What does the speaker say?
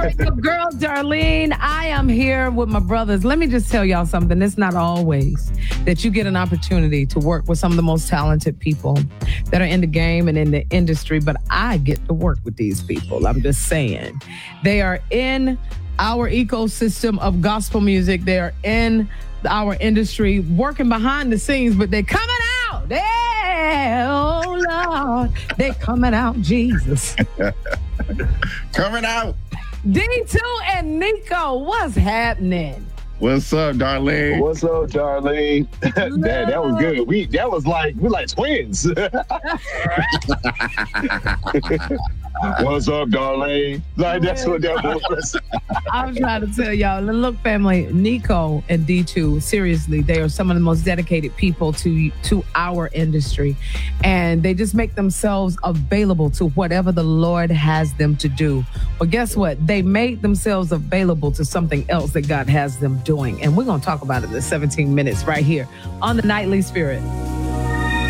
Your girl, Darlene. I am here with my brothers. Let me just tell y'all something. It's not always that you get an opportunity to work with some of the most talented people that are in the game and in the industry, but I get to work with these people. I'm just saying. They are in our ecosystem of gospel music. They are in our industry working behind the scenes, but they're coming out. Oh, Lord. They're coming out, Jesus. Coming out. D2 and Nico, what's happening? What's up, Darlene? What's up, Darlene? that was good. We're like twins. What's up, Darlene? Like that's what that was. I'm trying to tell y'all, look, family, Nico and D2, seriously, they are some of the most dedicated people to our industry. And they just make themselves available to whatever the Lord has them to do. But guess what? They made themselves available to something else that God has them doing. And we're going to talk about it in 17 minutes right here on the Nightly Spirit.